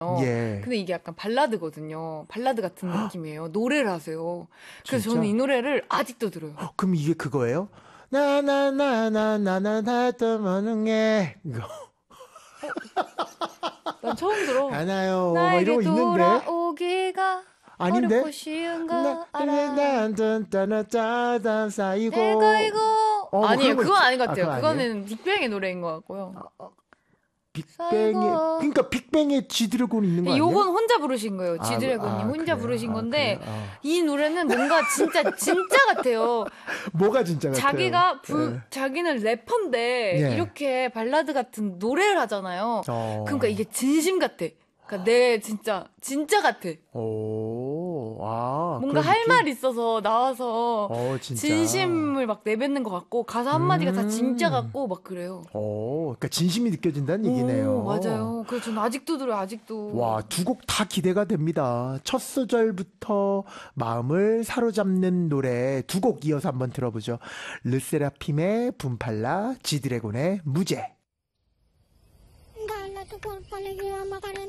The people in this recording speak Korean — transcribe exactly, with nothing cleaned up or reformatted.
예. 근데 이게 약간 발라드거든요. 발라드 같은 느낌이에요. 노래를 하세요. 그래서 진짜? 저는 이 노래를 아직도 들어요. 어, 그럼 이게 그거예요? 나나나나나나나 떠먹네 이거 난 처음 들어. 하나요 막 나에게 이런 거 있는데 돌아오기가 아닌데? 어렵고 쉬운가 알아. 나딴딴딴딴 사이고 내가 이거 어, 뭐 아니에요. 그런 거 그건 있- 아닌 것 아, 같아요. 그거 그거는 빅뱅의 노래인 것 같고요. 빅뱅의 사이고. 그러니까 빅뱅의 지드래곤 있는 거 아니에요? 요건 혼자 부르신 거예요. 아, 지드래곤이 아, 혼자 그래요? 부르신 아, 건데 그래요? 어. 이 노래는 뭔가 진짜 진짜 같아요. 뭐가 진짜 같아요? 자기가 불 예. 자기는 래퍼인데 예. 이렇게 발라드 같은 노래를 하잖아요. 어. 그러니까 이게 진심 같아. 그러니까 내 진짜 진짜 같아. 오, 아, 뭔가 그런 할 느낌? 말 있어서 나와서 어, 진짜. 진심을 막 내뱉는 것 같고 가사 한마디가 다 음. 진짜 같고 막 그래요. 오, 그러니까 진심이 느껴진다는 얘기네요. 오, 맞아요. 그래서 저는 아직도 들어요. 아직도. 와, 두 곡 다 기대가 됩니다. 첫 소절부터 마음을 사로잡는 노래 두 곡 이어서 한번 들어보죠. 르세라핌의 분팔라, 지드래곤의 무죄.